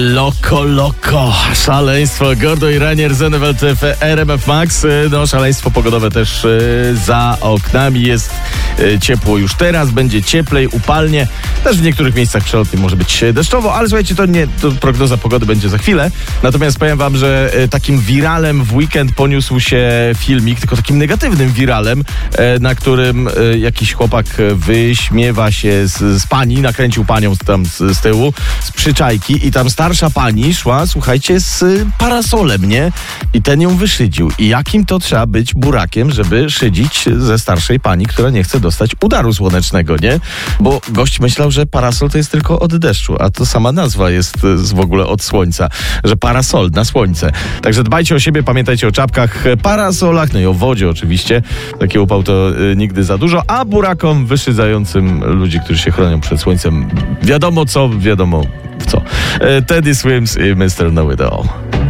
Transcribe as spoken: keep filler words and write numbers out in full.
Loko, loko, szaleństwo, Gordo i Ranier z N F L T w R M F Max. No, szaleństwo pogodowe też y, za oknami. Jest y, ciepło już teraz, będzie cieplej, upalnie. Też w niektórych miejscach przelotnie może być deszczowo, ale słuchajcie, to nie, to prognoza pogody będzie za chwilę. Natomiast powiem wam, że y, takim wiralem w weekend poniósł się filmik, tylko takim negatywnym wiralem, y, na którym y, jakiś chłopak wyśmiewa się z, z pani, nakręcił panią tam z, z tyłu, z przyczajki i tam starsza pani szła, słuchajcie, z parasolem, nie? I ten ją wyszydził. I jakim to trzeba być burakiem, żeby szydzić ze starszej pani, która nie chce dostać udaru słonecznego, nie? Bo gość myślał, że parasol to jest tylko od deszczu, a to sama nazwa jest w ogóle od słońca, że parasol na słońce. Także dbajcie o siebie, pamiętajcie o czapkach, parasolach, no i o wodzie oczywiście. Taki upał to y, nigdy za dużo, a burakom wyszydzającym ludzi, którzy się chronią przed słońcem, wiadomo co, wiadomo w co. Teddy Swims i mister Know It All.